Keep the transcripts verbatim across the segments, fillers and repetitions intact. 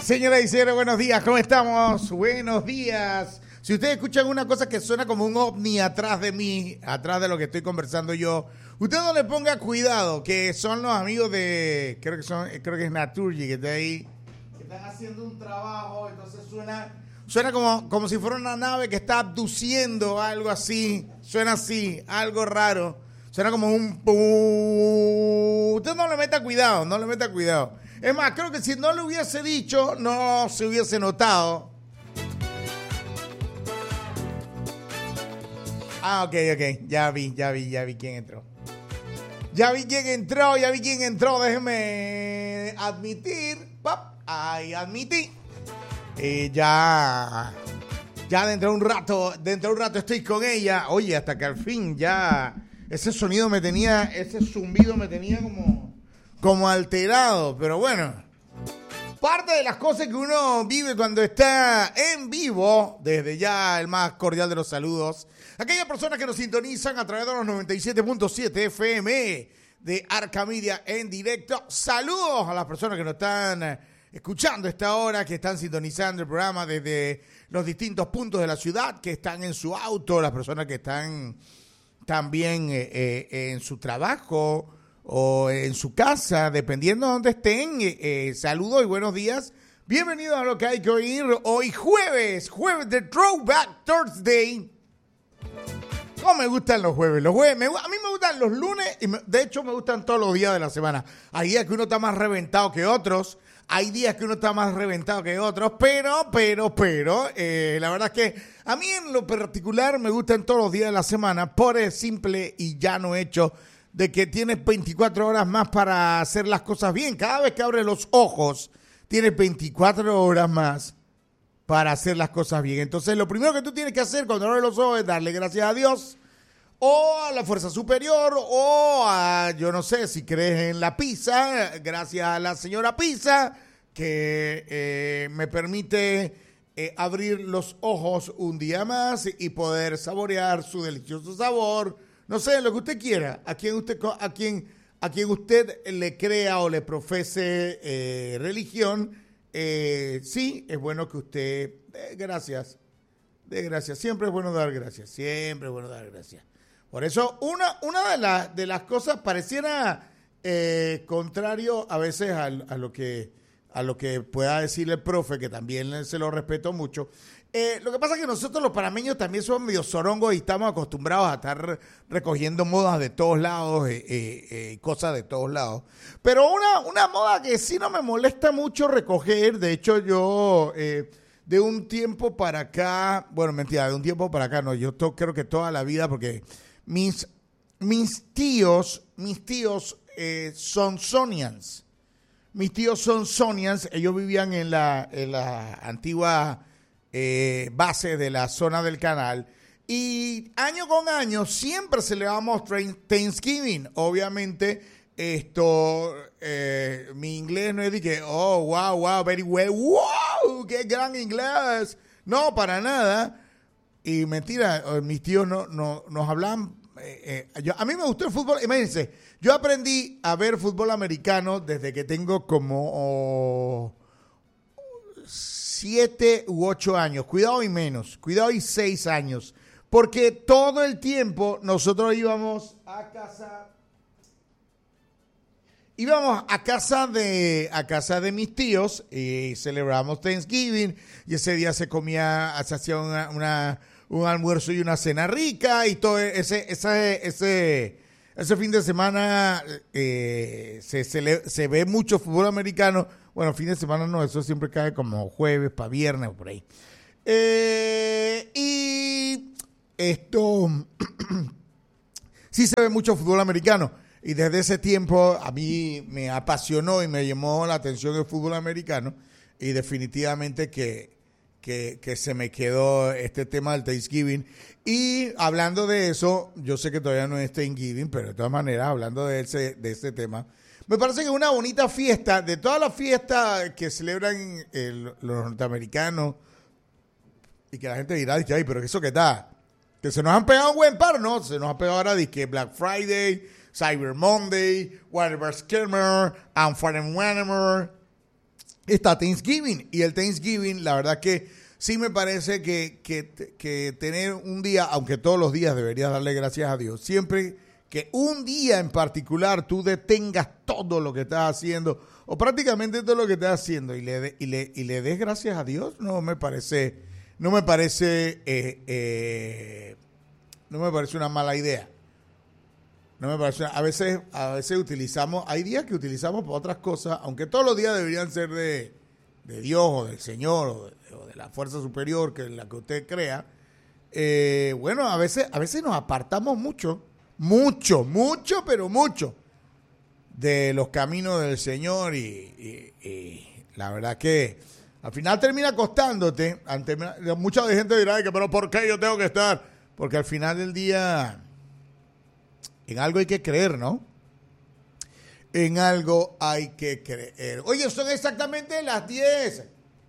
Señoras y señores, buenos días, ¿cómo estamos? Buenos días. Si ustedes escuchan una cosa que suena como un ovni atrás de mí, atrás de lo que estoy conversando yo, usted no le ponga cuidado, que son los amigos de, creo que son, creo que es Naturgy, que está ahí, que están haciendo un trabajo, entonces suena, suena como, como si fuera una nave que está abduciendo algo así, suena así, algo raro, suena como un... Usted no le meta cuidado, no le meta cuidado. Es más, creo que si no lo hubiese dicho, no se hubiese notado. Ah, ok, ok. Ya vi, ya vi, ya vi quién entró. Ya vi quién entró, ya vi quién entró. Déjeme admitir. ¡Pap! Ahí admití. Y ya... Ya dentro de un rato, dentro de un rato estoy con ella. Oye, hasta que al fin ya... Ese sonido me tenía, ese zumbido me tenía como... como alterado, pero bueno, parte de las cosas que uno vive cuando está en vivo, desde ya el más cordial de los saludos, aquellas personas que nos sintonizan a través de los noventa y siete punto siete F M de Arca Media en directo, saludos a las personas que nos están escuchando a esta hora, que están sintonizando el programa desde los distintos puntos de la ciudad, que están en su auto, las personas que están también eh, eh, en su trabajo, o en su casa, dependiendo de donde estén. Eh, eh, saludos y buenos días. Bienvenidos a lo que hay que oír hoy jueves, jueves de Throwback Thursday. ¿Cómo me gustan los jueves? Los jueves, me, a mí me gustan los lunes y me, de hecho me gustan todos los días de la semana. Hay días que uno está más reventado que otros, hay días que uno está más reventado que otros, pero, pero, pero, eh, la verdad es que a mí en lo particular me gustan todos los días de la semana por el simple y llano hecho de que tienes veinticuatro horas más para hacer las cosas bien. Cada vez que abres los ojos, tienes veinticuatro horas más para hacer las cosas bien. Entonces, lo primero que tú tienes que hacer cuando abres los ojos es darle gracias a Dios, o a la fuerza superior, o a, yo no sé, si crees en la pizza, gracias a la señora pizza, que eh, me permite eh, abrir los ojos un día más y poder saborear su delicioso sabor. No sé, lo que usted quiera, a quien usted, a quien, a quien usted le crea o le profese eh, religión, eh, sí, es bueno que usted dé gracias, dé gracias. Siempre es bueno dar gracias, siempre es bueno dar gracias. Por eso, una, una de, la, de las cosas pareciera eh, contrario a veces a, a, lo que, a lo que pueda decirle el profe, que también se lo respeto mucho. Eh, lo que pasa es que nosotros los panameños también somos medio zorongos y estamos acostumbrados a estar recogiendo modas de todos lados, eh, eh, eh, cosas de todos lados. Pero una, una moda que sí no me molesta mucho recoger, de hecho yo eh, de un tiempo para acá, bueno, mentira, de un tiempo para acá no, yo to, creo que toda la vida, porque mis, mis tíos, mis tíos eh, son Sonians. Mis tíos son Sonians, ellos vivían en la, en la antigua... Eh, base de la zona del canal, y año con año siempre celebramos Thanksgiving. Obviamente esto eh, mi inglés no es de que oh wow wow very well, wow qué gran inglés, no, para nada. Y mentira, mis tíos no, no nos hablan eh, eh, yo, a mí me gustó el fútbol, imagínense, yo aprendí a ver fútbol americano desde que tengo como oh, siete u ocho años, cuidado y menos, cuidado y seis años, porque todo el tiempo nosotros íbamos a casa, íbamos a casa de, a casa de mis tíos y celebramos Thanksgiving, y ese día se comía, se hacía una, una, un almuerzo y una cena rica, y todo ese, ese, ese, ese fin de semana eh, se, se, le, se ve mucho fútbol americano. Bueno, fin de semana no, eso siempre cae como jueves para viernes o por ahí. Eh, y esto, sí se ve mucho fútbol americano. Y desde ese tiempo a mí me apasionó y me llamó la atención el fútbol americano. Y definitivamente que, que, que se me quedó este tema del Thanksgiving. Y hablando de eso, yo sé que todavía no es Thanksgiving, pero de todas maneras, hablando de ese, de ese tema, me parece que es una bonita fiesta, de todas las fiestas que celebran el, los norteamericanos, y que la gente dirá, ay, pero eso qué tal, que se nos han pegado un buen par, ¿no? Se nos ha pegado ahora que Black Friday, Cyber Monday, Whatever Skimmer, and Farm Whatever, está Thanksgiving. Y el Thanksgiving, la verdad que sí me parece que, que, que tener un día, aunque todos los días deberías darle gracias a Dios, siempre que un día en particular tú detengas todo lo que estás haciendo, o prácticamente todo lo que estás haciendo, y le, de, y le, y le des gracias a Dios, no me parece, no me parece, eh, eh, no me parece una mala idea. No me parece, a veces, a veces utilizamos, hay días que utilizamos para otras cosas, aunque todos los días deberían ser de, de Dios o del Señor o de, o de la fuerza superior que la que usted crea. Eh, bueno, a veces, a veces nos apartamos mucho, mucho, mucho, pero mucho de los caminos del Señor y, y, y la verdad que al final termina costándote. Ante, mucha gente dirá que, pero ¿por qué yo tengo que estar? Porque al final del día en algo hay que creer, ¿no? En algo hay que creer. Oye, son exactamente las diez.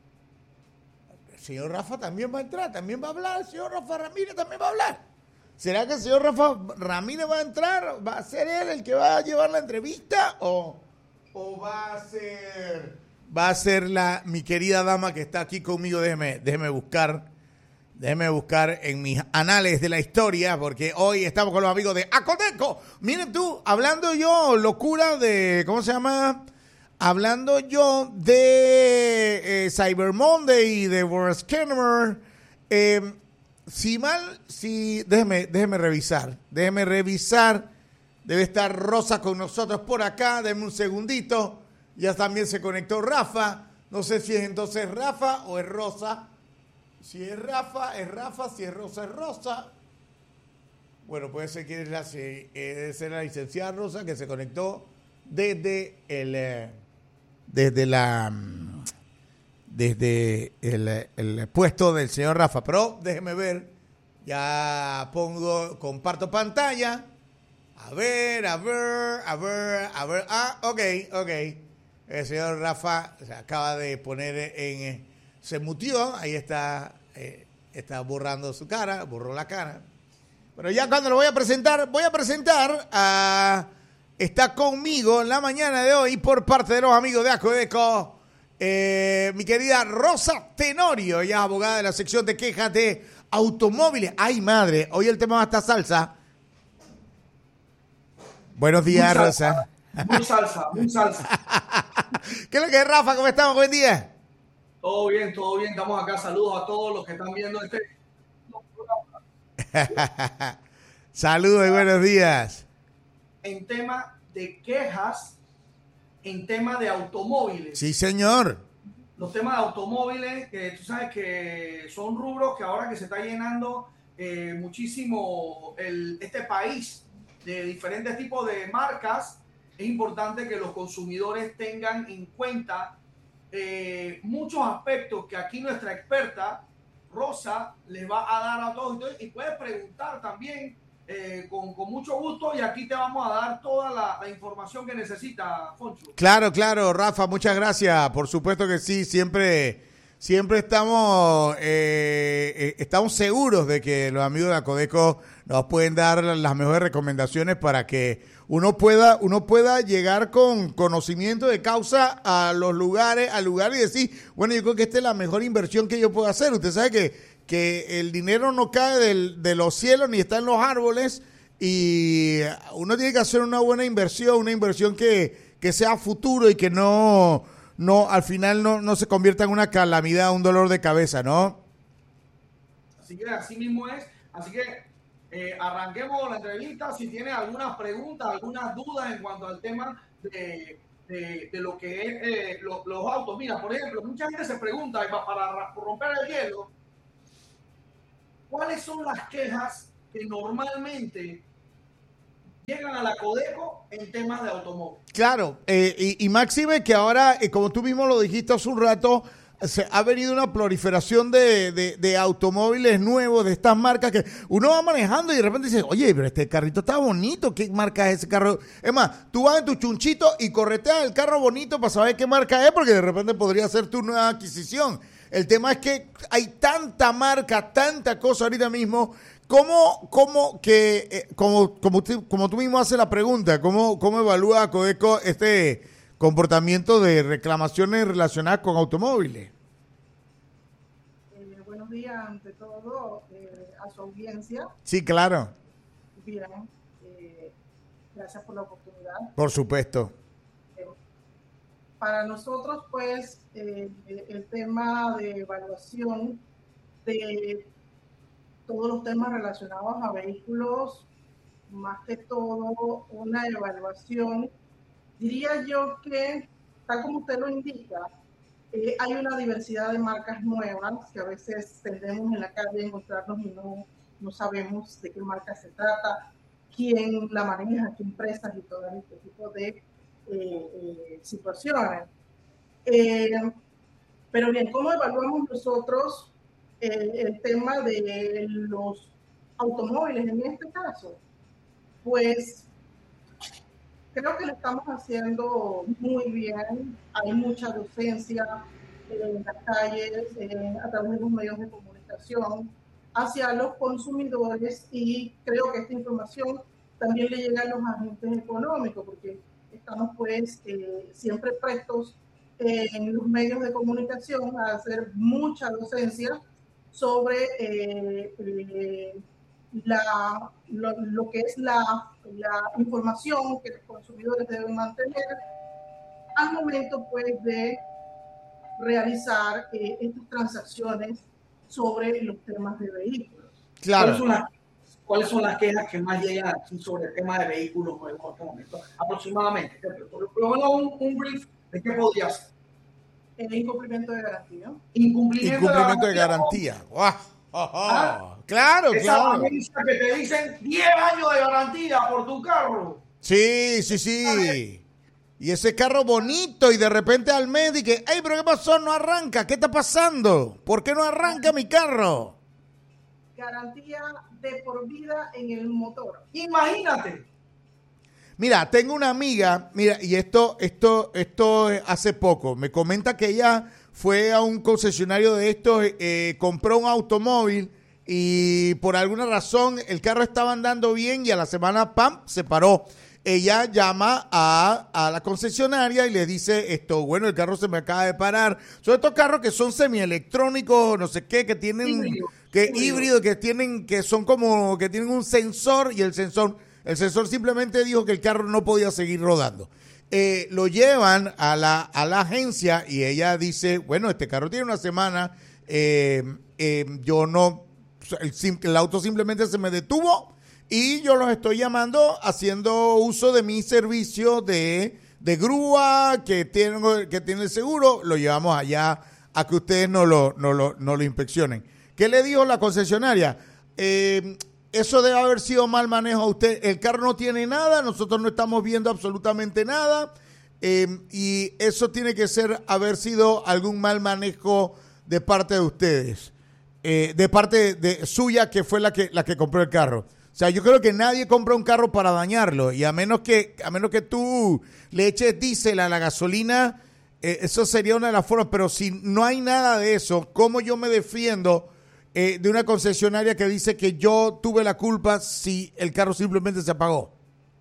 El señor Rafa también va a entrar, también va a hablar. El señor Rafa Ramírez también va a hablar. ¿Será que el señor Rafa Ramírez va a entrar? ¿Va a ser él el que va a llevar la entrevista? ¿O, o va a ser va a ser la mi querida dama que está aquí conmigo? Déjeme, déjeme buscar. Déjeme buscar en mis anales de la historia, porque hoy estamos con los amigos de Acodeco. Miren tú, hablando yo, locura de, ¿cómo se llama? Hablando yo de eh, Cyber Monday y de World eh, si mal, si, déjeme, déjeme revisar, déjeme revisar, debe estar Rosa con nosotros por acá, denme un segundito, ya también se conectó Rafa, no sé si es entonces Rafa o es Rosa. Si es Rafa, es Rafa. Si es Rosa, es Rosa. Bueno, puede ser que es la, eh, ser la licenciada Rosa que se conectó desde el eh, desde la desde el, el puesto del señor Rafa. Pero déjeme ver. Ya pongo, comparto pantalla. A ver, a ver, a ver, a ver. Ah, ok, ok. El señor Rafa se acaba de poner en... Se mutió, ahí está, eh, está borrando su cara, borró la cara. Pero ya cuando lo voy a presentar, voy a presentar a... Está conmigo en la mañana de hoy por parte de los amigos de Acodeco, eh, mi querida Rosa Tenorio, ya abogada de la sección de quejas de automóviles. Ay, madre, hoy el tema va a estar salsa. Buenos días, muy Rosa. Muy salsa, muy salsa. ¿Qué es lo que es, Rafa? ¿Cómo estamos? Buen día. Todo bien, todo bien. Estamos acá. Saludos a todos los que están viendo este. Saludos y buenos días. En tema de quejas, en tema de automóviles. Sí, señor. Los temas de automóviles, que tú sabes que son rubros que ahora que se está llenando eh, muchísimo el, este país de diferentes tipos de marcas, es importante que los consumidores tengan en cuenta Eh, muchos aspectos que aquí nuestra experta Rosa les va a dar a todos. Entonces, y puedes preguntar también eh, con, con mucho gusto, y aquí te vamos a dar toda la, la información que necesita, Foncho. Claro, claro, Rafa, muchas gracias. Por supuesto que sí, siempre, siempre estamos, eh, eh, estamos seguros de que los amigos de Acodeco nos pueden dar las mejores recomendaciones para que uno pueda, uno pueda llegar con conocimiento de causa a los lugares, al lugar y decir, bueno, yo creo que esta es la mejor inversión que yo puedo hacer. Usted sabe que, que el dinero no cae del, de los cielos ni está en los árboles, y uno tiene que hacer una buena inversión, una inversión que, que sea futuro y que no, no al final no, no se convierta en una calamidad, un dolor de cabeza, ¿no? Así que así mismo es. Así que Eh, arranquemos la entrevista. Si tiene algunas preguntas, algunas dudas en cuanto al tema de, de, de lo que es eh, lo, los autos. Mira, por ejemplo, mucha gente se pregunta, para romper el hielo, ¿cuáles son las quejas que normalmente llegan a la Acodeco en temas de automóvil? Claro, eh, y, y máxime que ahora, eh, como tú mismo lo dijiste hace un rato, se ha venido una proliferación de, de, de automóviles nuevos, de estas marcas que uno va manejando y de repente dice, oye, pero este carrito está bonito, ¿qué marca es ese carro? Es más, tú vas en tu chunchito y correteas el carro bonito para saber qué marca es, porque de repente podría ser tu nueva adquisición. El tema es que hay tanta marca, tanta cosa ahorita mismo, como, como que, eh, como, como, tú, como tú mismo haces la pregunta, ¿cómo, cómo evalúa Acodeco este... comportamiento de reclamaciones relacionadas con automóviles. Eh, buenos días, ante todo, eh, a su audiencia. Sí, claro. Bien, eh, gracias por la oportunidad. Por supuesto. Eh, para nosotros, pues, eh, el tema de evaluación de todos los temas relacionados a vehículos, más que todo una evaluación, diría yo que, tal como usted lo indica, eh, hay una diversidad de marcas nuevas que a veces tendemos en la calle a encontrarnos y no, no sabemos de qué marca se trata, quién la maneja, qué empresas y todo este tipo de eh, eh, situaciones. Eh, pero bien, ¿cómo evaluamos nosotros eh, el tema de los automóviles en este caso? Pues creo que lo estamos haciendo muy bien. Hay mucha docencia en las calles, eh, a través de los medios de comunicación, hacia los consumidores, y creo que esta información también le llega a los agentes económicos, porque estamos pues eh, siempre prestos eh, en los medios de comunicación a hacer mucha docencia sobre eh, eh, la, lo, lo que es la, la información que los consumidores deben mantener al momento pues de realizar eh, estas transacciones sobre los temas de vehículos. Claro. ¿Cuáles son las, cuáles son las quejas que más llegan aquí sobre el tema de vehículos nuevos en este momento? Aproximadamente. Por lo menos un, un brief de qué podría ser. El incumplimiento de garantía. Incumplimiento, Incumplimiento de de garantía. garantía. ¡Wow! Oh, oh. ¿Ah? Claro, Esa claro. que te dicen diez años de garantía por tu carro. Sí, sí, sí. Y ese carro bonito y de repente al médico, ¡ay, pero qué pasó! No arranca. ¿Qué está pasando? ¿Por qué no arranca mi carro? Garantía de por vida en el motor. Imagínate. Mira, tengo una amiga, mira, y esto, esto, esto hace poco, me comenta que ella fue a un concesionario de estos, eh, compró un automóvil y por alguna razón el carro estaba andando bien y a la semana, ¡pam!, se paró. Ella llama a, a la concesionaria y le dice, esto, bueno, el carro se me acaba de parar. Son estos carros que son semielectrónicos, no sé qué, que tienen, híbrido, que híbrido, que tienen, que son como, que tienen un sensor y el sensor, el sensor simplemente dijo que el carro no podía seguir rodando. Eh, lo llevan a la, a la agencia y ella dice, bueno, este carro tiene una semana, eh, eh, yo no, el, el auto simplemente se me detuvo. Y yo los estoy llamando haciendo uso de mi servicio de, de grúa que tiene, que tiene el seguro. Lo llevamos allá a que ustedes no lo, no lo, no lo inspeccionen. ¿Qué le dijo la concesionaria? Eh, eso debe haber sido mal manejo a usted. El carro no tiene nada, nosotros no estamos viendo absolutamente nada. Eh, y eso tiene que ser haber sido algún mal manejo de parte de ustedes. Eh, de parte de suya, que fue la que, la que compró el carro. O sea, yo creo que nadie compra un carro para dañarlo y a menos que a menos que tú le eches diésel a la gasolina, eh, eso sería una de las formas. Pero si no hay nada de eso, ¿cómo yo me defiendo eh, de una concesionaria que dice que yo tuve la culpa si el carro simplemente se apagó?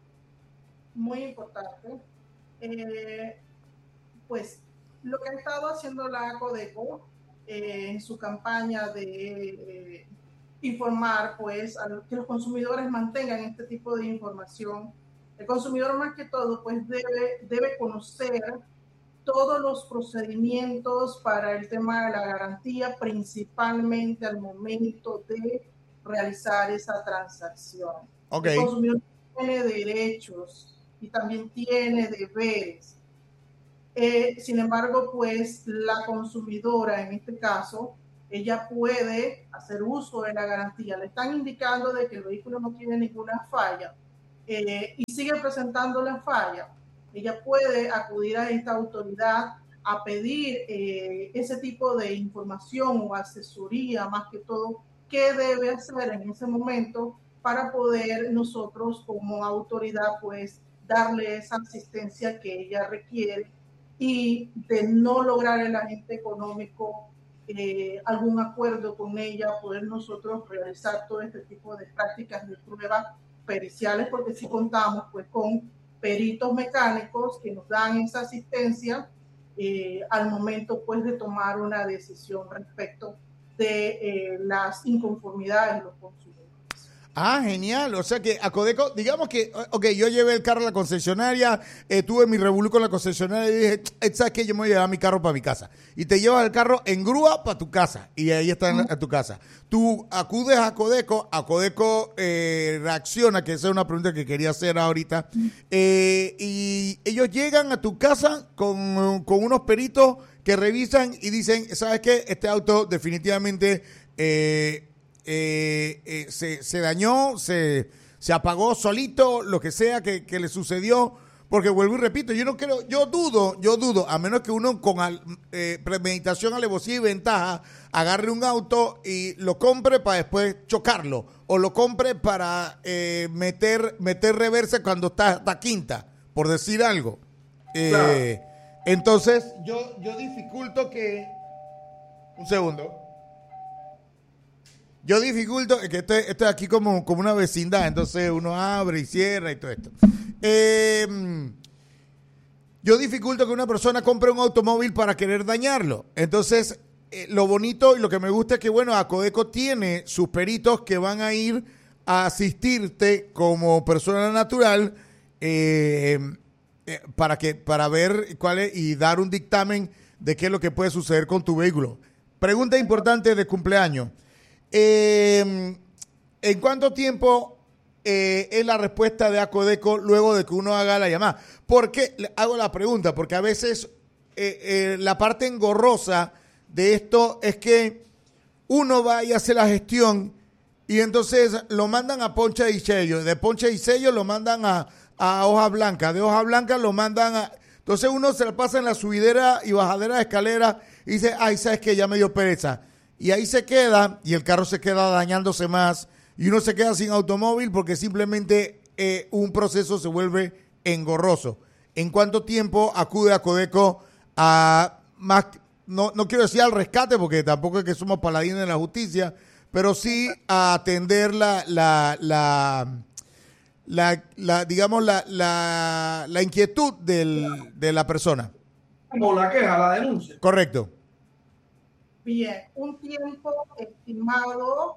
Muy importante. Eh, pues lo que ha estado haciendo la Codeco eh, en su campaña de... Eh, informar pues a los, que los consumidores mantengan este tipo de información. El consumidor más que todo pues debe, debe conocer todos los procedimientos para el tema de la garantía, principalmente al momento de realizar esa transacción. Okay. El consumidor tiene derechos y también tiene deberes. Eh, sin embargo, pues la consumidora en este caso, ella puede hacer uso de la garantía. Le están indicando de que el vehículo no tiene ninguna falla eh, y sigue presentando la falla. Ella puede acudir a esta autoridad a pedir eh, ese tipo de información o asesoría, más que todo, qué debe hacer en ese momento para poder nosotros como autoridad pues darle esa asistencia que ella requiere y de no lograr el agente económico Eh, algún acuerdo con ella, poder nosotros realizar todo este tipo de prácticas de pruebas periciales, porque si contamos pues con peritos mecánicos que nos dan esa asistencia eh, al momento pues de tomar una decisión respecto de eh, las inconformidades de los consumidores. Ah, genial. O sea que a Codeco, digamos que, ok, yo llevé el carro a la concesionaria, eh, tuve mi revolú con la concesionaria y dije, ¿sabes qué? Yo me voy a llevar mi carro para mi casa. Y te llevas el carro en grúa para tu casa. Y ahí está en, en tu casa. Tú acudes a Codeco, a Codeco eh, reacciona, que esa es una pregunta que quería hacer ahorita. Eh, y ellos llegan a tu casa con, con unos peritos que revisan y dicen, ¿sabes qué? Este auto definitivamente... Eh, Eh, eh, se, se dañó, se, se apagó solito, lo que sea que, que le sucedió, porque vuelvo y repito, yo no creo, yo dudo, yo dudo, a menos que uno con al, eh, premeditación, alevosía y ventaja agarre un auto y lo compre para después chocarlo, o lo compre para eh, meter, meter reversa cuando está, está quinta, por decir algo. Eh, claro. Entonces, yo, yo dificulto que... Un segundo. Yo dificulto que esto, esto es aquí como, como una vecindad, entonces uno abre y cierra y todo esto. Eh, yo dificulto que una persona compre un automóvil para querer dañarlo. Entonces, eh, lo bonito y lo que me gusta es que, bueno, Acodeco tiene sus peritos que van a ir a asistirte como persona natural eh, eh, para, que, para ver cuál es y dar un dictamen de qué es lo que puede suceder con tu vehículo. Pregunta importante de cumpleaños. Eh, ¿En cuánto tiempo eh, es la respuesta de Acodeco luego de que uno haga la llamada? ¿Por qué hago la pregunta? Porque a veces eh, eh, la parte engorrosa de esto es que uno va y hace la gestión y entonces lo mandan a poncha y sello. De poncha y sello lo mandan a, a hoja blanca. De hoja blanca lo mandan a... Entonces uno se la pasa en la subidera y bajadera de escalera y dice, ay, ¿sabes qué? Ya me dio pereza. Y ahí se queda, y el carro se queda dañándose más, y uno se queda sin automóvil porque simplemente eh, un proceso se vuelve engorroso. ¿En cuánto tiempo acude Acodeco a más, no, no quiero decir al rescate, porque tampoco es que somos paladines de la justicia, pero sí a atender la, la, la, la, la digamos, la, la, la inquietud del, de la persona? Como la queja, la denuncia. Correcto. Bien, un tiempo estimado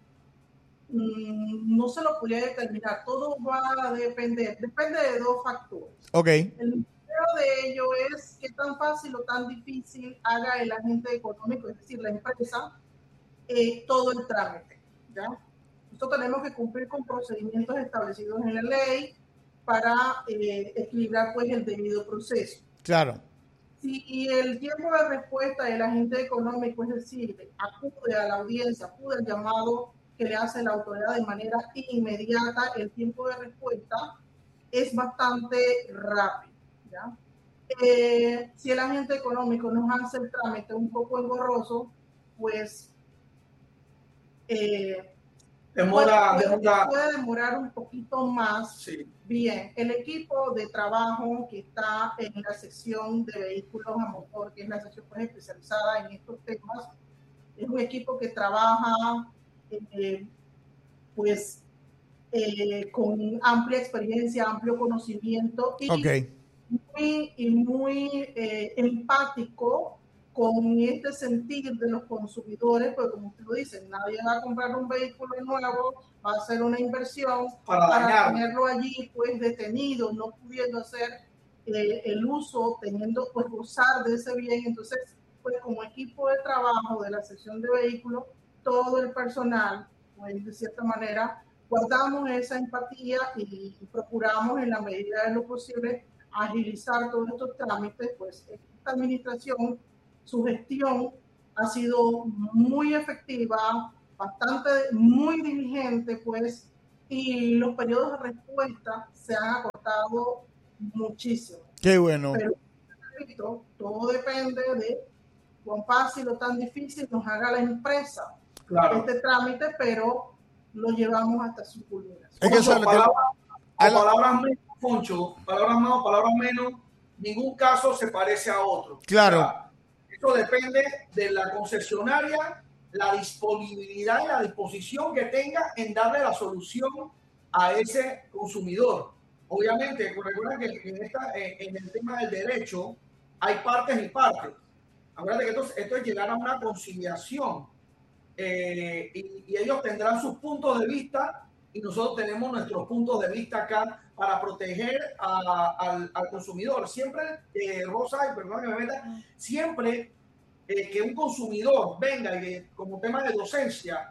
mmm, no se lo podría determinar, todo va a depender, depende de dos factores. Ok. El primero de ello es qué tan fácil o tan difícil haga el agente económico, es decir, la empresa, eh, todo el trámite, ¿ya? Esto tenemos que cumplir con procedimientos establecidos en la ley para eh, equilibrar pues el debido proceso. Claro. Si el tiempo de respuesta del agente económico, es decir, acude a la audiencia, acude al llamado que le hace la autoridad de manera inmediata, el tiempo de respuesta es bastante rápido, ¿ya? Eh, si el agente económico nos hace el trámite un poco engorroso, pues eh, demora, puede, demora. puede demorar un poquito más. Sí. Bien, el equipo de trabajo que está en la sección de vehículos a motor, que es la sección pues, especializada en estos temas, es un equipo que trabaja eh, pues eh, con amplia experiencia, amplio conocimiento y okay. muy, y muy eh, empático con este sentir de los consumidores, porque como usted lo dice, nadie va a comprar un vehículo nuevo, va a hacer una inversión para, para tenerlo allí pues detenido, no pudiendo hacer eh, el uso, teniendo pues gozar de ese bien. Entonces, pues como equipo de trabajo de la sección de vehículos, todo el personal, pues de cierta manera, guardamos esa empatía y, y procuramos en la medida de lo posible agilizar todos estos trámites. Pues esta administración, su gestión ha sido muy efectiva, bastante, muy diligente, pues, y los periodos de respuesta se han acortado muchísimo. Qué bueno. Pero, repito, todo depende de cuán fácil o tan difícil nos haga la empresa claro. este trámite, pero lo llevamos hasta su culminación. Es que eso, palabras, que... palabras menos, Foncho, palabras más o palabras menos, ningún caso se parece a otro. Claro. O sea, esto depende de la concesionaria, la disponibilidad y la disposición que tenga en darle la solución a ese consumidor. obviamente, recuerda que en, esta, en el tema del derecho hay partes y partes. Acuérdate que esto, esto es llegar a una conciliación eh, y, y ellos tendrán sus puntos de vista y nosotros tenemos nuestros puntos de vista acá para proteger a, al, al consumidor. Siempre, eh, Rosa, y perdón que me meta, siempre eh, que un consumidor venga y que, como tema de docencia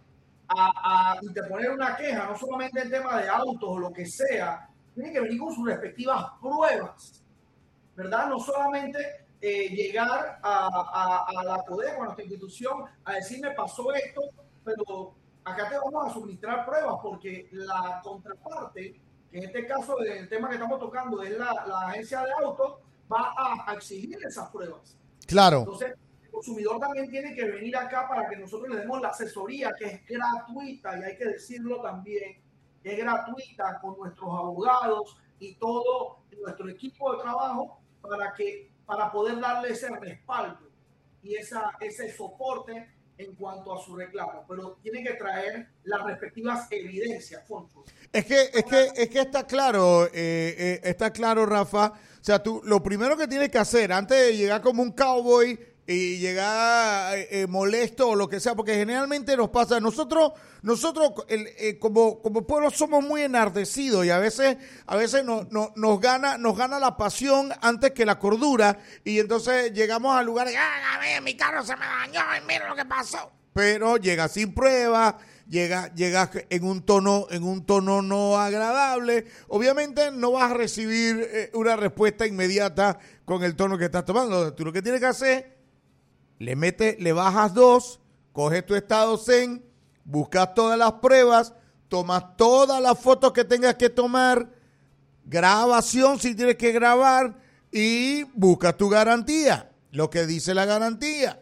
a, a interponer una queja, no solamente en tema de autos o lo que sea, tiene que venir con sus respectivas pruebas, ¿verdad? No solamente eh, llegar a, a, a la CODECO, a nuestra institución, a decirme pasó esto, pero acá te vamos a suministrar pruebas porque la contraparte, que en este caso el tema que estamos tocando es la, la agencia de autos, va a, a exigir esas pruebas. Claro. Entonces, el consumidor también tiene que venir acá para que nosotros le demos la asesoría, que es gratuita, y hay que decirlo también, es gratuita con nuestros abogados y todo nuestro equipo de trabajo para que para poder darle ese respaldo y esa, ese soporte en cuanto a su reclamo, pero tiene que traer las respectivas evidencias, Foncho. Es que, es que, es que está claro, eh, eh, está claro, Rafa. O sea, tú lo primero que tienes que hacer antes de llegar como un cowboy y llegar eh, molesto o lo que sea, porque generalmente nos pasa, nosotros, nosotros el, eh, como, como pueblo somos muy enardecidos y a veces, a veces no, no, nos gana, nos gana la pasión antes que la cordura, y entonces llegamos al lugar y ¡ah, a ver, mi carro se me dañó y mira lo que pasó! Pero llega sin prueba, llega, llega en un tono, en un tono no agradable. Obviamente no vas a recibir eh, una respuesta inmediata con el tono que estás tomando. Tú lo que tienes que hacer, le metes, le bajas dos, coges tu estado zen, buscas todas las pruebas, tomas todas las fotos que tengas que tomar, grabación si tienes que grabar, y buscas tu garantía, lo que dice la garantía.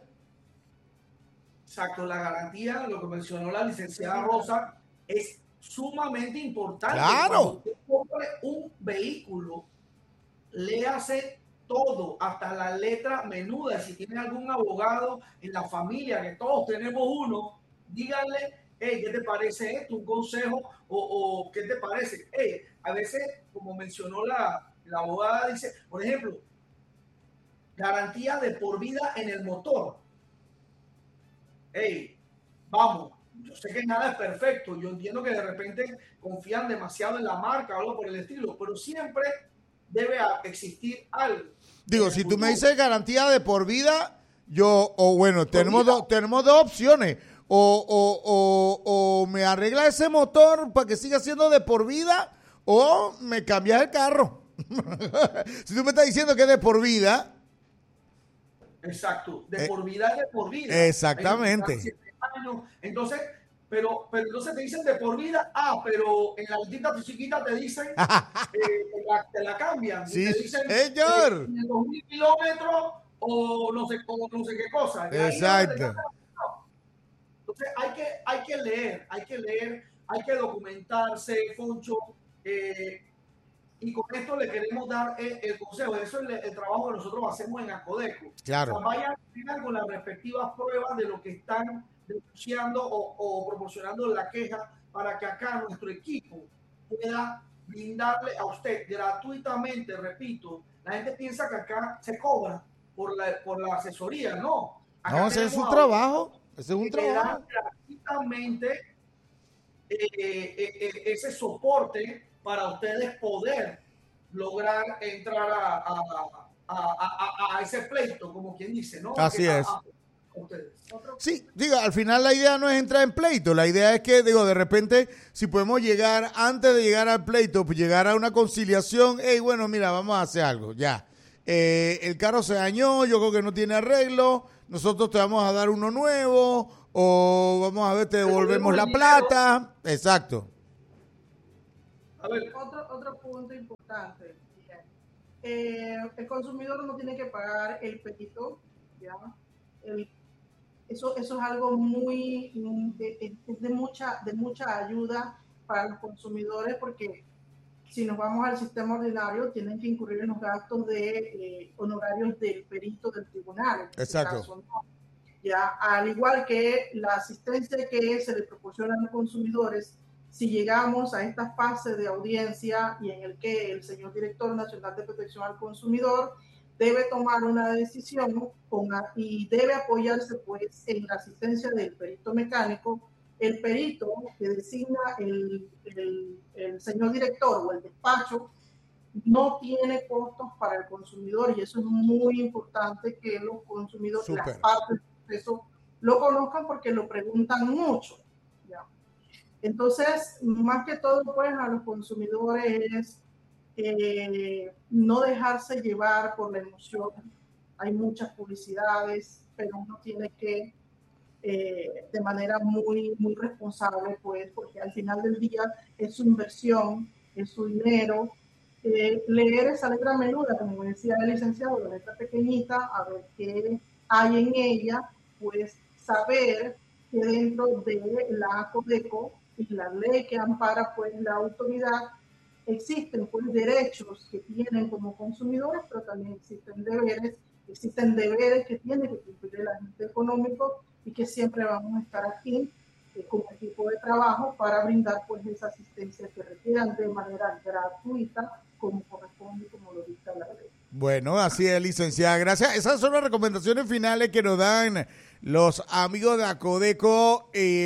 Exacto, la garantía, lo que mencionó la licenciada Rosa, es sumamente importante. Claro. Cuando usted compre un vehículo, léase todo, hasta la letra menuda. Si tiene algún abogado en la familia, que todos tenemos uno, díganle, hey, ¿qué te parece esto? Un consejo, o, o ¿qué te parece? Hey, a veces, como mencionó la, la abogada, dice, por ejemplo, garantía de por vida en el motor. Hey, vamos, yo sé que nada es perfecto, yo entiendo que de repente confían demasiado en la marca o algo por el estilo, pero siempre debe existir algo. Digo, si tú me dices garantía de por vida, yo, o bueno, tenemos, do, tenemos dos opciones. O, o, o, o me arregla ese motor para que siga siendo de por vida, o me cambias el carro. Si tú me estás diciendo que es de por vida. Exacto, de eh, por vida es de por vida. Exactamente. Entonces, pero, pero entonces te dicen de por vida, ah, pero en la altita chiquita te dicen, eh, te, la, te la cambian. Sí, te dicen, señor. Eh, dos mil kilómetros o no sé, o no sé qué cosa. Exacto. Entonces hay que, hay que leer, hay que leer, hay que documentarse, Foncho. Eh, Y con esto le queremos dar el, el consejo. Eso es el, el trabajo que nosotros hacemos en ACODECO. Claro. O sea, vayan, vayan con las respectivas pruebas de lo que están denunciando o, o proporcionando la queja para que acá nuestro equipo pueda brindarle a usted gratuitamente, repito. La gente piensa que acá se cobra por la, por la asesoría. No. Acá no, ese es un trabajo. Ese es un trabajo. Gratuitamente eh, eh, eh, ese soporte para ustedes poder lograr entrar a, a, a, a, a ese pleito, como quien dice, ¿no? Así a, es. A, a ustedes. Sí, digo, al final la idea no es entrar en pleito, la idea es que, digo, de repente, si podemos llegar, antes de llegar al pleito, pues llegar a una conciliación, hey, bueno, mira, vamos a hacer algo, ya. Eh, el carro se dañó, yo creo que no tiene arreglo, nosotros te vamos a dar uno nuevo, o vamos a ver, te devolvemos la plata. Exacto. A ver. Otro, otro punto importante. Eh, el consumidor no tiene que pagar el perito, ¿ya? El, eso, eso es algo muy de, de, mucha, de mucha ayuda para los consumidores, porque si nos vamos al sistema ordinario tienen que incurrir en los gastos de eh, honorarios del perito del tribunal. Exacto. Caso, ¿no? Ya, al igual que la asistencia que se le proporciona a los consumidores si llegamos a esta fase de audiencia y en el que el señor Director Nacional de Protección al Consumidor debe tomar una decisión con, y debe apoyarse pues en la asistencia del perito mecánico, el perito que designa el, el, el señor director o el despacho no tiene costos para el consumidor, y eso es muy importante que los consumidores, Super. las partes del proceso, lo conozcan porque lo preguntan mucho. ¿Ya? Entonces, más que todo, pues a los consumidores eh, no dejarse llevar por la emoción. Hay muchas publicidades, pero uno tiene que eh, de manera muy, muy responsable, pues, porque al final del día es su inversión, es su dinero. Eh, leer esa letra menuda, como decía el licenciado, la letra pequeñita, a ver qué hay en ella, pues saber que dentro de la Codeco y la ley que ampara pues la autoridad existen pues derechos que tienen como consumidores, pero también existen deberes, existen deberes que tiene que cumplir el agente económico, y que siempre vamos a estar aquí eh, como equipo de trabajo para brindar pues esa asistencia que requieran de manera gratuita, como corresponde, como lo dicta la ley. Bueno, así es, licenciada. Gracias. Esas son las recomendaciones finales que nos dan los amigos de Acodeco.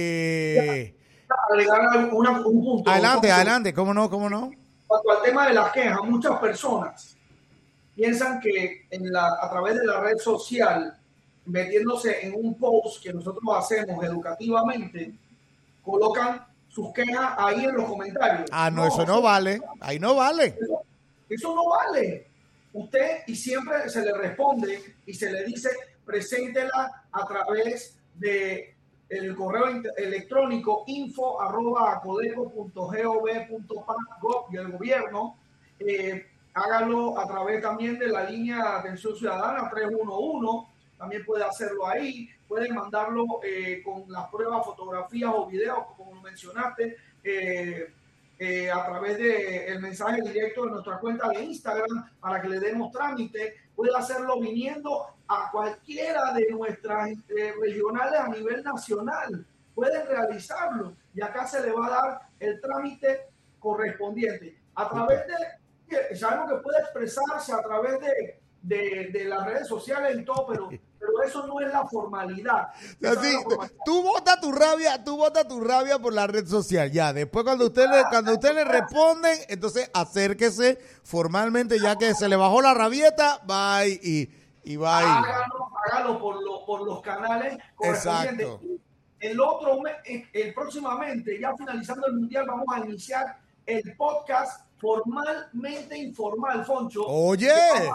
Eh... Agregar una, un punto. Adelante, un adelante. ¿Cómo no? ¿Cómo no? Cuanto al tema de las quejas, muchas personas piensan que en la, a través de la red social, metiéndose en un post que nosotros hacemos educativamente, colocan sus quejas ahí en los comentarios. Ah, no, no eso no vale. Ahí no vale. Eso, eso no vale. Usted, y siempre se le responde y se le dice, preséntela a través de el correo electrónico info arroba acodeco punto gov punto pa y el gobierno. Eh, hágalo a través también de la línea de atención ciudadana tres uno uno. También puede hacerlo ahí, pueden mandarlo eh, con las pruebas, fotografías o videos, como mencionaste, eh, eh, a través del mensaje directo de nuestra cuenta de Instagram para que le demos trámite. Puede hacerlo viniendo a cualquiera de nuestras eh, regionales a nivel nacional. Pueden realizarlo y acá se le va a dar el trámite correspondiente. A través de, sabemos que puede expresarse a través de De, de las redes sociales y todo, pero, pero eso no es la formalidad. Así, es la formalidad. Tú bota tu rabia, tú bota tu rabia por la red social, ya. Después cuando usted le, cuando usted le responden, entonces acérquese formalmente, ya que se le bajó la rabieta, va y, y va y... Hágalo, hágalo por, lo, por los canales correspondientes. Exacto. El otro, el próximamente, ya finalizando el mundial, vamos a iniciar el podcast Formalmente Informal, Foncho. Oye.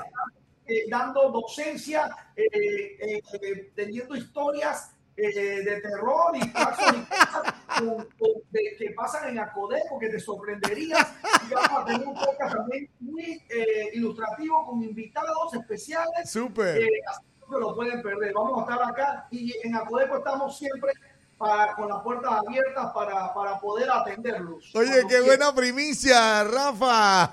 Eh, dando docencia, eh, eh, eh, teniendo historias eh, de terror y casos y cosas con, con, de, que pasan en Acodeco, que te sorprenderías. Y vamos a tener un podcast también muy eh, ilustrativo con invitados especiales. Súper. Eh, así que lo pueden perder. Vamos a estar acá y en Acodeco estamos siempre para, con las puertas abiertas para, para poder atenderlos. Oye, qué quieran. Buena primicia, Rafa.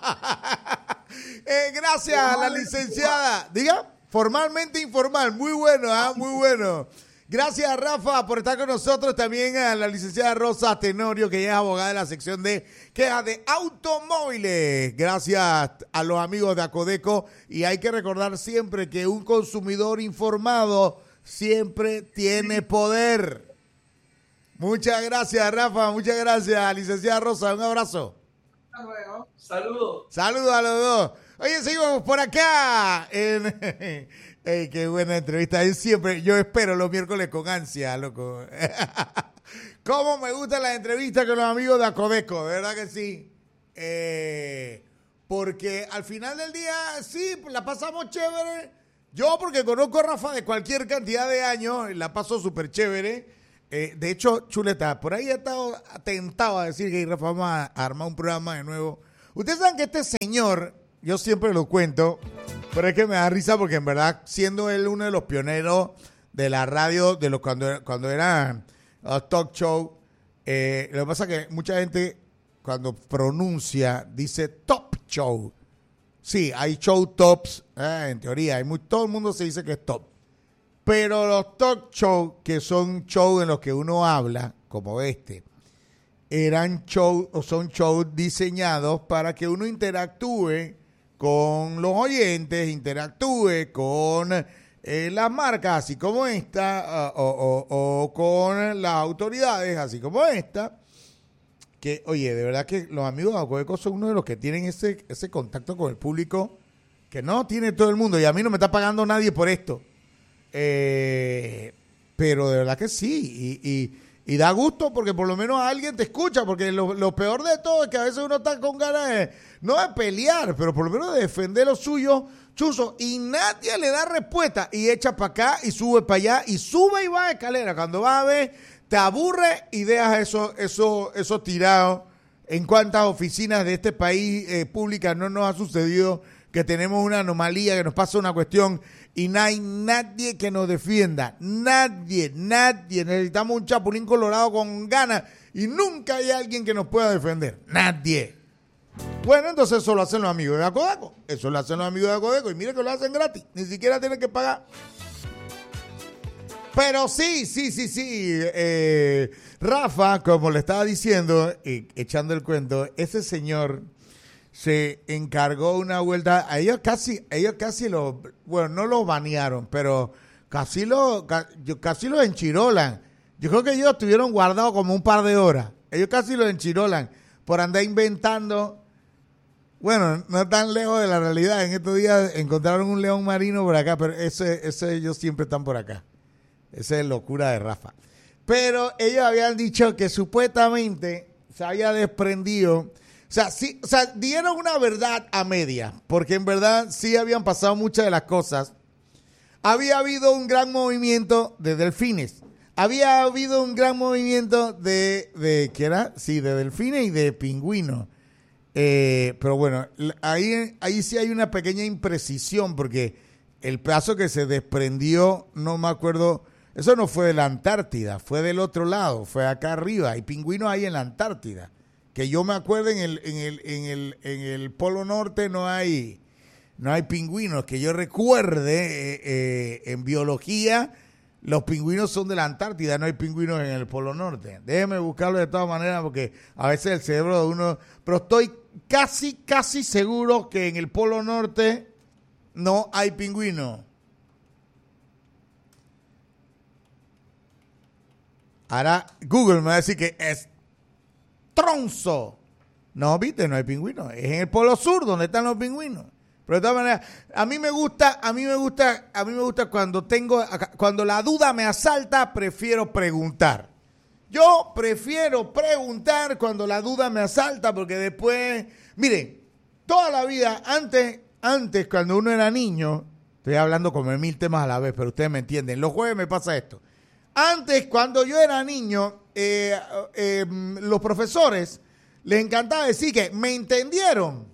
Eh, gracias a la licenciada. Diga, formalmente informal. Muy bueno, ¿eh? Muy bueno. Gracias, Rafa, por estar con nosotros. También a la licenciada Rosa Tenorio, que es abogada de la sección de quejas de automóviles. Gracias a los amigos de Acodeco. Y hay que recordar siempre que un consumidor informado siempre tiene poder. Muchas gracias, Rafa. Muchas gracias, licenciada Rosa. Un abrazo. Hasta luego. Saludos. Saludos a los dos. Oye, seguimos por acá. En... Ey, qué buena entrevista. Yo siempre, yo espero los miércoles con ansia, loco. Cómo me gustan las entrevistas con los amigos de Acodeco, de verdad que sí. Eh, porque al final del día, sí, la pasamos chévere. Yo, porque conozco a Rafa de cualquier cantidad de años, la paso súper chévere. Eh, de hecho, chuleta, por ahí he estado tentado a decir que Rafa vamos a armar un programa de nuevo. Ustedes saben que este señor, yo siempre lo cuento, pero es que me da risa porque en verdad, siendo él uno de los pioneros de la radio, de los cuando, cuando era uh, talk show, eh, lo que pasa es que mucha gente cuando pronuncia dice top show. Sí, hay show tops, eh, en teoría, hay muy, todo el mundo se dice que es top. Pero los talk show, que son shows en los que uno habla, como este, eran shows o son shows diseñados para que uno interactúe con los oyentes, interactúe con eh, las marcas, así como esta, uh, o, o, o con las autoridades, así como esta. Que, oye, de verdad que los amigos de Acueco son uno de los que tienen ese, ese contacto con el público que no tiene todo el mundo. Y a mí no me está pagando nadie por esto. Eh, pero de verdad que sí. Y, y, y da gusto porque por lo menos alguien te escucha. Porque lo, lo peor de todo es que a veces uno está con ganas de, no de pelear, pero por lo menos de defender lo suyo, chuzo. Y nadie le da respuesta. Y echa para acá y sube para allá. Y sube y va a escalera. Cuando va a ver, te aburre y dejas eso, eso, eso tirado. En cuántas oficinas de este país eh, públicas no nos ha sucedido que tenemos una anomalía, que nos pasa una cuestión y no hay nadie que nos defienda. Nadie, nadie. Necesitamos un chapulín colorado con ganas y nunca hay alguien que nos pueda defender. Nadie. Bueno, entonces eso lo hacen los amigos de Acodeco. Eso lo hacen los amigos de Acodeco. Y mire que lo hacen gratis. Ni siquiera tienen que pagar. Pero sí, sí, sí, sí. Eh, Rafa, como le estaba diciendo, eh, echando el cuento, ese señor se encargó una vuelta, a ellos casi, ellos casi lo, bueno, no lo banearon, pero casi lo, casi lo enchirolan. Yo creo que ellos estuvieron guardados como un par de horas. Ellos casi lo enchirolan por andar inventando. Bueno, no tan lejos de la realidad. En estos días encontraron un león marino por acá, pero ese, ese ellos siempre están por acá. Esa es locura de Rafa. Pero ellos habían dicho que supuestamente se había desprendido. O sea, sí, o sea, dieron una verdad a media, porque en verdad sí habían pasado muchas de las cosas. Había habido un gran movimiento de delfines. Había habido un gran movimiento de, de ¿qué era? Sí, de delfines y de pingüinos. Eh, pero bueno, ahí, ahí sí hay una pequeña imprecisión, porque el pedazo que se desprendió, no me acuerdo, eso no fue de la Antártida, fue del otro lado, fue acá arriba. Hay pingüinos ahí en la Antártida. Que yo me acuerdo en el, en el, en el, en el Polo Norte no hay, no hay pingüinos. Que yo recuerde, eh, eh, en biología, los pingüinos son de la Antártida, no hay pingüinos en el Polo Norte. Déjeme buscarlo de todas maneras porque a veces el cerebro de uno... Pero estoy casi, casi seguro que en el Polo Norte no hay pingüinos. Ahora Google me va a decir que es tronzo. No, viste, no hay pingüinos. Es en el Polo Sur donde están los pingüinos. Pero de todas maneras, a mí me gusta, a mí me gusta, a mí me gusta cuando tengo, cuando la duda me asalta, prefiero preguntar. Yo prefiero preguntar cuando la duda me asalta, porque después, mire, toda la vida, antes, antes cuando uno era niño, estoy hablando como de mil temas a la vez, pero ustedes me entienden. Los jueves me pasa esto. Antes, cuando yo era niño, eh, eh, los profesores les encantaba decir que me entendieron.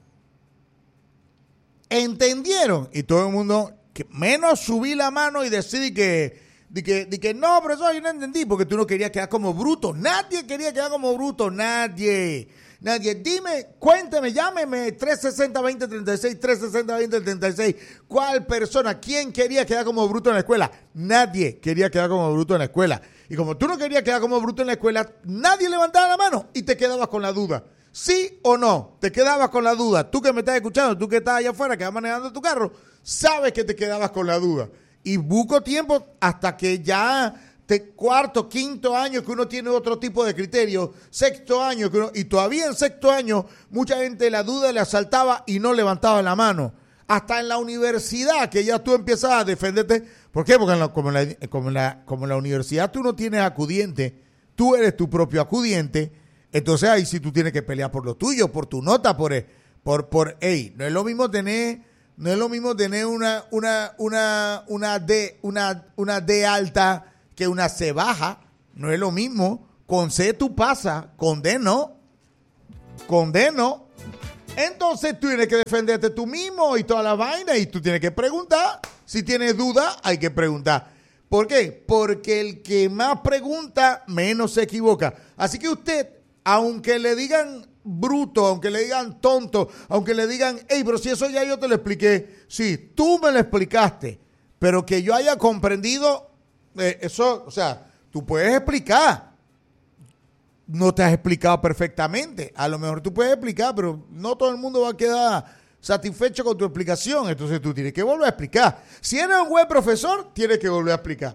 Entendieron. Y todo el mundo, que menos subí la mano y decidí que, de que, de que no, profesor, yo no entendí, porque tú no querías quedar como bruto. Nadie quería quedar como bruto, nadie. Nadie. Dime, cuénteme, llámeme tres sesenta, veinte treinta y seis, tres sesenta, veinte treinta y seis. ¿Cuál persona? ¿Quién quería quedar como bruto en la escuela? Nadie quería quedar como bruto en la escuela. Y como tú no querías quedar como bruto en la escuela, nadie levantaba la mano y te quedabas con la duda. ¿Sí o no? Te quedabas con la duda. Tú que me estás escuchando, tú que estás allá afuera, que vas manejando tu carro, sabes que te quedabas con la duda. Y busco tiempo hasta que ya... de cuarto, quinto año que uno tiene otro tipo de criterio, sexto año, que uno, y todavía en sexto año mucha gente la duda le asaltaba y no levantaba la mano. Hasta en la universidad, que ya tú empiezas a defenderte. ¿Por qué? Porque en la, como, en la, como, en la, como en la universidad tú no tienes acudiente, tú eres tu propio acudiente, entonces ahí sí tú tienes que pelear por lo tuyo, por tu nota, por, por, por, hey, no es lo mismo tener, no es lo mismo tener una, una, una, una D, una, una D alta que una C baja, no es lo mismo. Con C tú pasas, con D no. Con D no. Entonces tú tienes que defenderte tú mismo y toda la vaina y tú tienes que preguntar. Si tienes duda, hay que preguntar. ¿Por qué? Porque el que más pregunta, menos se equivoca. Así que usted, aunque le digan bruto, aunque le digan tonto, aunque le digan, hey, pero si eso ya yo te lo expliqué. Sí, tú me lo explicaste, pero que yo haya comprendido... Eh, eso, o sea, tú puedes explicar. no te has explicado perfectamente. A lo mejor tú puedes explicar, pero no todo el mundo va a quedar satisfecho con tu explicación. Entonces tú tienes que volver a explicar. Si eres un buen profesor, tienes que volver a explicar.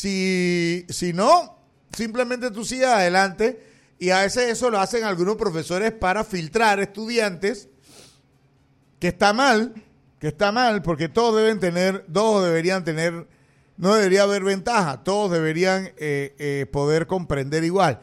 Si, si no, simplemente tú sigues adelante. Y a veces eso lo hacen algunos profesores para filtrar estudiantes, que está mal, que está mal, porque todos deben tener, todos deberían tener, no debería haber ventaja, todos deberían eh, eh, poder comprender igual.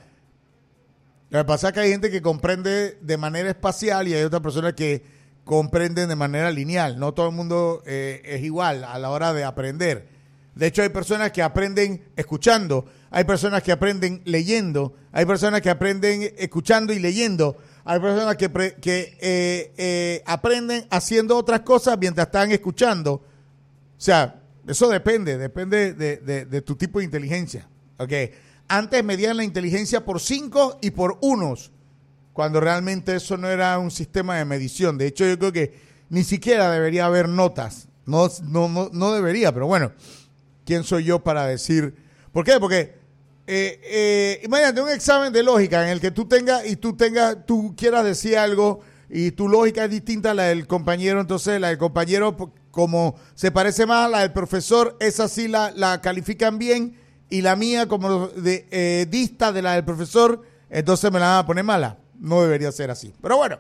Lo que pasa es que hay gente que comprende de manera espacial y hay otras personas que comprenden de manera lineal. No todo el mundo eh, es igual a la hora de aprender. De hecho, hay personas que aprenden escuchando, hay personas que aprenden leyendo, hay personas que aprenden escuchando y leyendo, hay personas que, pre, que eh, eh, aprenden haciendo otras cosas mientras están escuchando. O sea, eso depende, depende de, de, de tu tipo de inteligencia. Okay. Antes medían la inteligencia por cinco y por unos, cuando realmente eso no era un sistema de medición. De hecho, yo creo que ni siquiera debería haber notas. No, no, no, no debería, pero bueno, ¿quién soy yo para decir? ¿Por qué? Porque eh, eh, imagínate un examen de lógica en el que tú tengas y tú tengas, tú quieras decir algo y tu lógica es distinta a la del compañero, entonces la del compañero, como se parece más a la del profesor, esa sí la, la califican bien, y la mía como de, eh, dista de la del profesor, entonces me la van a poner mala. No debería ser así. Pero bueno,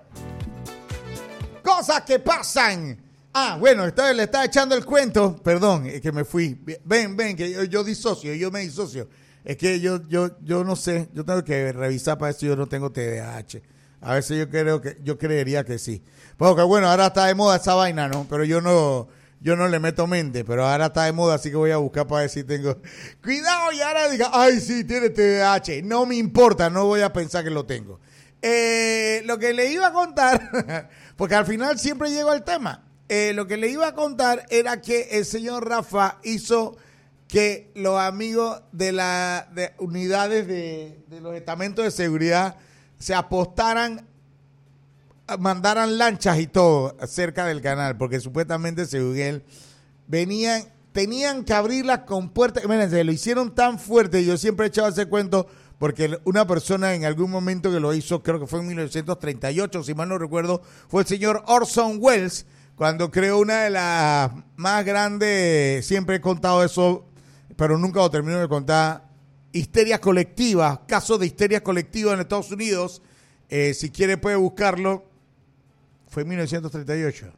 cosas que pasan. Ah, bueno, esta, le estaba echando el cuento. Perdón, es que me fui. Ven, ven, que yo, yo disocio, yo me disocio. Es que yo, yo, yo no sé, yo tengo que revisar para eso, yo no tengo T D A H. A veces yo creo que, yo creería que sí. Porque bueno, ahora está de moda esa vaina, ¿no? Pero yo no, yo no le meto mente, pero ahora está de moda, así que voy a buscar para ver si tengo. Cuidado, y ahora diga, ay, sí, tiene T D A H. No me importa, no voy a pensar que lo tengo. Eh, lo que le iba a contar, porque al final siempre llego al tema. Eh, lo que le iba a contar era que el señor Rafa hizo que los amigos de las unidades de, de los estamentos de seguridad se apostaran, mandaran lanchas y todo cerca del canal, porque supuestamente, según él, venían, tenían que abrir las compuertas. Imagínense, lo hicieron tan fuerte, yo siempre he echado ese cuento, porque una persona en algún momento que lo hizo, creo que fue en mil novecientos treinta y ocho, si mal no recuerdo, fue el señor Orson Welles, cuando creó una de las más grandes, siempre he contado eso, pero nunca lo termino de contar, histerias colectivas, casos de histeria colectiva en Estados Unidos. Eh, si quiere puede buscarlo. Fue en mil novecientos treinta y ocho.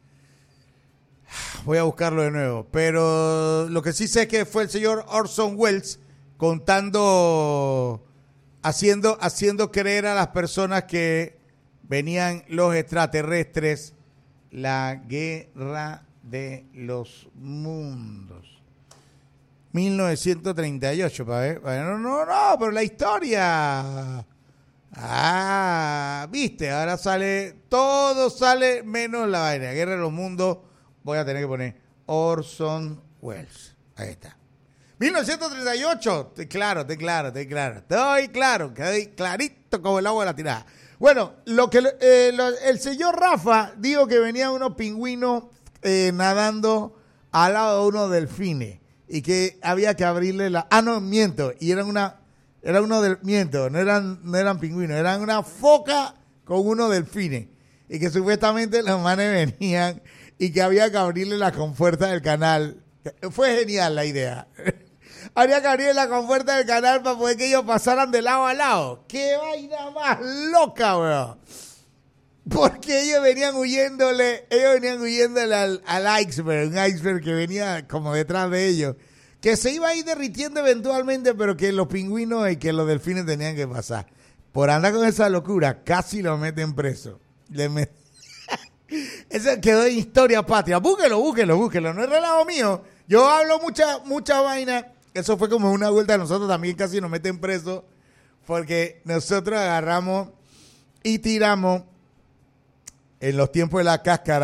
Voy a buscarlo de nuevo. Pero lo que sí sé es que fue el señor Orson Welles contando, haciendo, haciendo creer a las personas que venían los extraterrestres, la guerra de los mundos. mil novecientos treinta y ocho, para ver. No, no, no, pero la historia. Ah, viste, ahora sale, todo sale menos la vaina. Guerra de los mundos, voy a tener que poner Orson Welles. Ahí está. mil novecientos treinta y ocho, estoy claro, estoy claro, estoy claro. Estoy claro, quedé clarito como el agua de la tirada. Bueno, lo que eh, lo, el señor Rafa dijo que venían unos pingüinos eh, nadando al lado de unos delfines y que había que abrirle la... Ah, no, miento, y eran una... Era uno del miento, no eran, no eran pingüinos, eran una foca con unos delfines. Y que supuestamente los manes venían y que había que abrirle la compuerta del canal. Fue genial la idea. Habría que abrirle la compuerta del canal para poder que ellos pasaran de lado a lado. ¡Qué vaina más loca, weón! Porque ellos venían huyéndole, ellos venían huyéndole al, al iceberg, un iceberg que venía como detrás de ellos, que se iba a ir derritiendo eventualmente, pero que los pingüinos y que los delfines tenían que pasar. Por andar con esa locura, casi lo meten preso. Le met... Eso quedó en historia patria. Búsquelo, búsquelo, búsquelo. No es relajo mío. Yo hablo mucha, mucha vaina. Eso fue como una vuelta. Nosotros también casi nos meten preso, porque nosotros agarramos y tiramos en los tiempos de la cáscara